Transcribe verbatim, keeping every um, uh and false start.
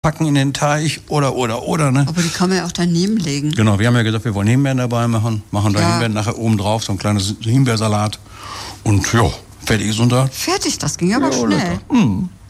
packen in den Teich oder, oder, oder, ne? Aber die kann man ja auch daneben legen. Genau, wir haben ja gesagt, wir wollen Himbeeren dabei machen. Machen da Ja. Himbeeren nachher oben drauf, so ein kleines Himbeersalat. Und ja, fertig ist unser. Fertig, das ging aber Ja, schnell. lecker. Mm.